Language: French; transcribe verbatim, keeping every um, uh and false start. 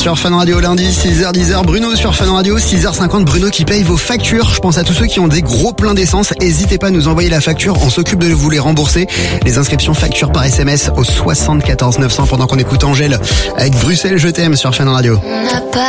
sur Fun Radio lundi, six heures dix. Bruno sur Fun Radio, six heures cinquante. Bruno qui paye vos factures. Je pense à tous ceux qui ont des gros pleins d'essence. N'hésitez pas à nous envoyer la facture. On s'occupe de vous les rembourser. Les inscriptions factures par S M S au soixante-quatorze neuf cents pendant qu'on écoute Angèle avec Bruxelles, je t'aime sur Fun Radio.